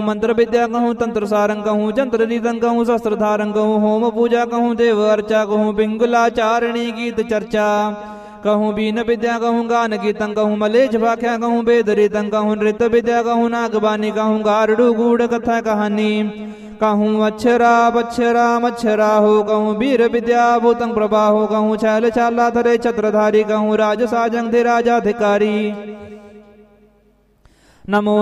मंत्र विद्या कहूँ तंत्र सारंग कहूँ जंत्र रीतंग कहूँ शस्त्र धारंग कहूँ होम पूजा कहूँ देव अर्चा कहूँ पिंगुलाचारिणी गीत चर्चा कहूँ बीन विद्या कहूँ गान गीतं कहूँ मलेच्छ भाख्या कहूँ वेद रीतं कहूँ नृत्य विद्या कहूँ नागबानी कहूँ गारुड़ गूढ़ कथा कहानी कहूँ अक्षरा बक्षरा मच्छरा हो कहूँ वीर विद्या भूतं प्रभाहो कहूँ छैल छाला धरे छत्रधारी कहूँ राज साजंग धे राजाधिकारी। नमो